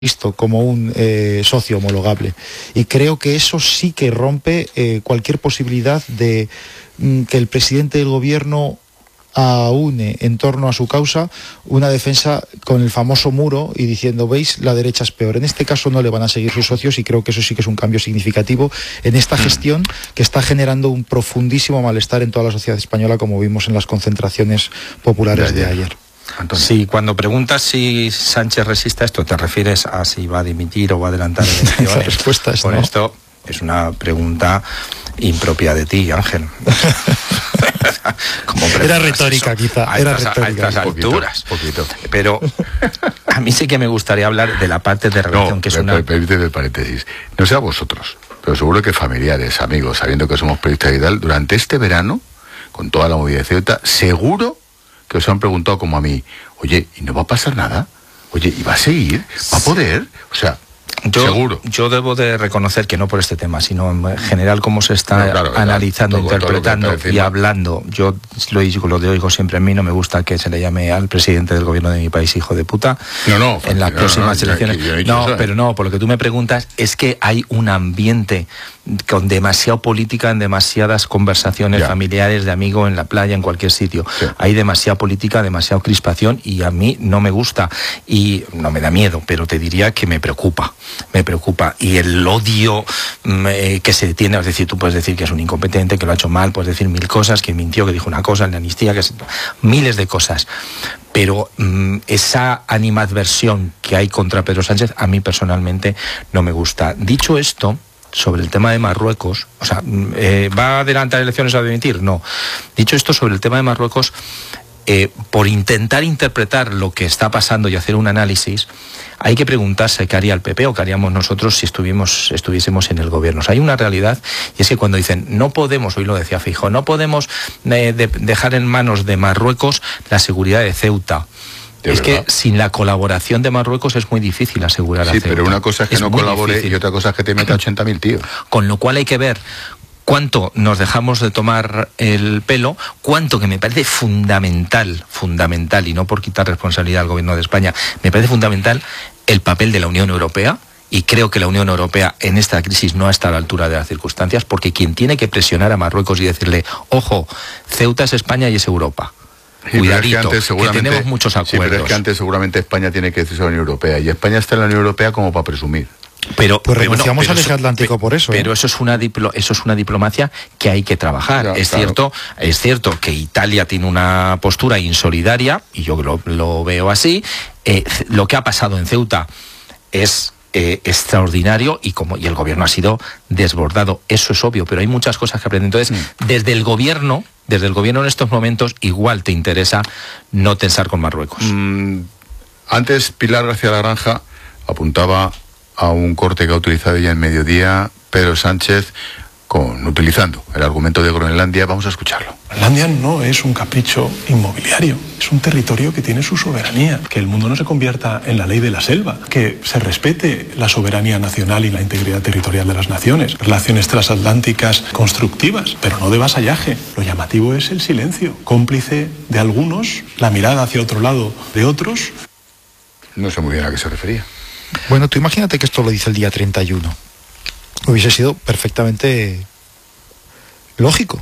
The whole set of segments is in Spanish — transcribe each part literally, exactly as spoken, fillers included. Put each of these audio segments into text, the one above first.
visto como un eh, socio homologable, y creo que eso sí que rompe eh, cualquier posibilidad de mm, que el presidente del gobierno aúne en torno a su causa una defensa con el famoso muro y diciendo, veis, la derecha es peor. En este caso no le van a seguir sus socios, y creo que eso sí que es un cambio significativo en esta gestión que está generando un profundísimo malestar en toda la sociedad española, como vimos en las concentraciones populares de ayer. Entonces, sí, cuando preguntas si Sánchez resiste a esto, ¿te refieres a si va a dimitir o va a adelantar elecciones? La respuesta es Por no. Esto es una pregunta impropia de ti, Ángel. Como era retórica, eso, quizá. A Era estas, retórica. A estas alturas. Poquito, poquito. Pero a mí sí que me gustaría hablar de la parte de relación no, que es me, una... Permíteme el paréntesis. No sé a vosotros, pero seguro que familiares, amigos, sabiendo que somos periodistas y tal, durante este verano, con toda la movida de Ceuta, seguro que os han preguntado como a mí, oye, ¿y no va a pasar nada? Oye, ¿y va a seguir? ¿Va a poder? O sea, yo, seguro. Yo debo de reconocer que no por este tema, sino en general cómo se está no, claro, analizando, todo, interpretando todo y hablando. Yo lo digo, lo digo siempre en mí, no me gusta que se le llame al presidente del gobierno de mi país hijo de puta. No, no. En las no, próximas no, elecciones. Yo, yo, yo, no, yo, pero no, por lo que tú me preguntas, es que hay un ambiente con demasiado política en demasiadas conversaciones ya. familiares, de amigo, en la playa, en cualquier sitio. Sí. Hay demasiada política, demasiada crispación, y a mí no me gusta y no me da miedo, pero te diría que me preocupa, me preocupa. Y el odio eh, que se tiene, es decir, tú puedes decir que es un incompetente, que lo ha hecho mal, puedes decir mil cosas, que mintió, que dijo una cosa en la amnistía, que es, miles de cosas. Pero mmm, esa animadversión que hay contra Pedro Sánchez a mí personalmente no me gusta. Dicho esto, sobre el tema de Marruecos, o sea, eh, ¿va a adelantar elecciones o a dimitir? No. Dicho esto, sobre el tema de Marruecos, eh, por intentar interpretar lo que está pasando y hacer un análisis, hay que preguntarse qué haría el P P o qué haríamos nosotros si estuvimos, estuviésemos en el gobierno. O sea, hay una realidad, y es que cuando dicen, no podemos, hoy lo decía Feijóo, no podemos eh, de, dejar en manos de Marruecos la seguridad de Ceuta. Es verdad. Que sin la colaboración de Marruecos es muy difícil asegurar a Sí, Ceuta. pero una cosa es que es no colabore difícil. Y otra cosa es que te meta ochenta mil tíos. Con lo cual hay que ver cuánto nos dejamos de tomar el pelo, cuánto, que me parece fundamental, fundamental, y no por quitar responsabilidad al gobierno de España, me parece fundamental el papel de la Unión Europea. Y creo que la Unión Europea en esta crisis no está a la altura de las circunstancias, porque quien tiene que presionar a Marruecos y decirle, ojo, Ceuta es España y es Europa. Sí, Cuidadito, es que, antes, que tenemos muchos acuerdos. Sí, pero es que antes seguramente España tiene que decirse a la Unión Europea, y España está en la Unión Europea como para presumir. Pero, pues pero renunciamos bueno, al eje atlántico por eso. Pero ¿eh? eso es una diplo, eso es una diplomacia que hay que trabajar. Ya, es claro. cierto, es cierto que Italia tiene una postura insolidaria, y yo lo, lo veo así. Eh, lo que ha pasado en Ceuta es Eh, extraordinario, y como y el gobierno ha sido desbordado, eso es obvio, pero hay muchas cosas que aprender. Entonces, mm. desde el gobierno, desde el gobierno en estos momentos, igual te interesa no tensar con Marruecos. Mm, antes Pilar García Granja apuntaba a un corte que ha utilizado ella en Mediodía Pedro Sánchez, con, utilizando el argumento de Groenlandia. Vamos a escucharlo. Groenlandia no es un capricho inmobiliario, es un territorio que tiene su soberanía. Que el mundo no se convierta en la ley de la selva, que se respete la soberanía nacional y la integridad territorial de las naciones, relaciones transatlánticas constructivas, pero no de vasallaje. Lo llamativo es el silencio, cómplice de algunos, la mirada hacia otro lado de otros. No sé muy bien a qué se refería. Bueno, tú imagínate que esto lo dice el día treinta y uno. Hubiese sido perfectamente lógico.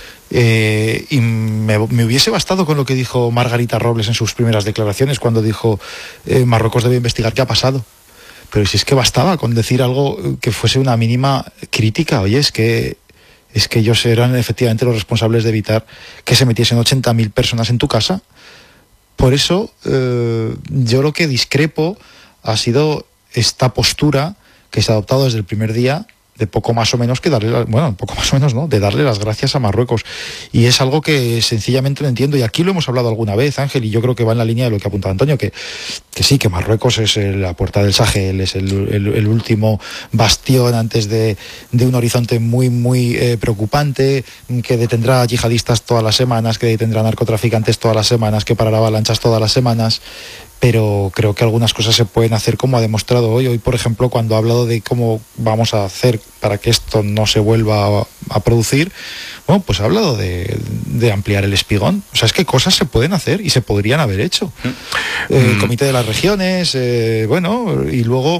Eh, y me, me hubiese bastado con lo que dijo Margarita Robles en sus primeras declaraciones, cuando dijo eh, Marruecos debe investigar qué ha pasado. Pero si es que bastaba con decir algo que fuese una mínima crítica. Oye, es que es que ellos eran efectivamente los responsables de evitar que se metiesen ochenta mil personas en tu casa. Por eso eh, yo lo que discrepo ha sido esta postura que se ha adoptado desde el primer día, de poco más o menos que darle, bueno, poco más o menos no, de darle las gracias a Marruecos. Y es algo que sencillamente no entiendo, y aquí lo hemos hablado alguna vez, Ángel, y yo creo que va en la línea de lo que ha apuntado Antonio, que, que sí, que Marruecos es la puerta del Sahel, es el, el, el último bastión antes de, de un horizonte muy, muy eh, preocupante, que detendrá yihadistas todas las semanas, que detendrá narcotraficantes todas las semanas, que parará avalanchas todas las semanas. pero creo que algunas cosas se pueden hacer como ha demostrado hoy. Hoy, por ejemplo, cuando ha hablado de cómo vamos a hacer para que esto no se vuelva a, a producir, bueno, pues ha hablado de, de ampliar el espigón. O sea, es que cosas se pueden hacer y se podrían haber hecho. Mm. Eh, el Comité de las Regiones, eh, bueno, y luego